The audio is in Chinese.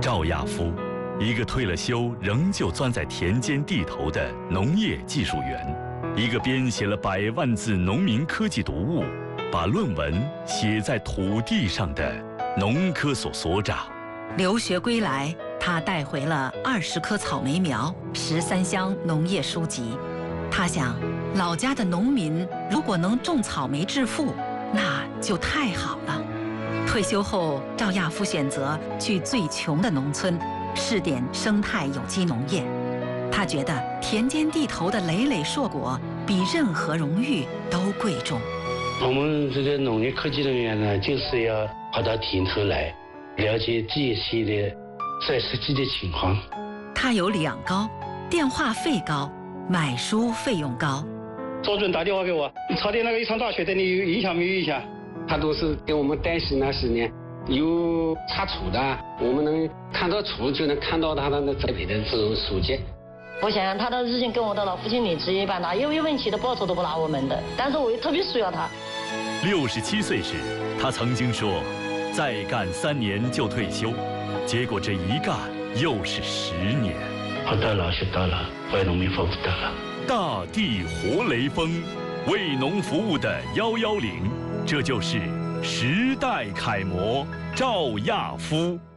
赵亚夫，一个退了休仍旧钻在田间地头的农业技术员，一个编写了100万字农民科技读物，把论文写在土地上的农科所所长。 留学归来，他带回了20棵草莓苗、13箱农业书籍。他想，老家的农民如果能种草莓致富，那就太好了。退休后，赵亚夫选择去最穷的农村，试点生态有机农业。他觉得田间地头的累累硕果比任何荣誉都贵重。 我们这个农业科技人员呢，就是要跑到田头来，了解这些的在实际的情况。 他有2高，电话费高，买书费用高。 周准打电话给我，你朝天那个一场大雪对你有影响没有影响？ 他都是给我们担心那10年有查处的，我们能看到处就能看到他的栽培的这种书籍。 我想想，他的日情跟我的老父亲女职一般大，有1分钱的报酬都不拿我们的，但是我又特别需要他。 67岁时，他曾经说，再干3年就退休，结果这一干又是10年。 活到老学到老，为农民服务到老。 大地活雷锋，为农服务的110，这就是时代楷模赵亚夫。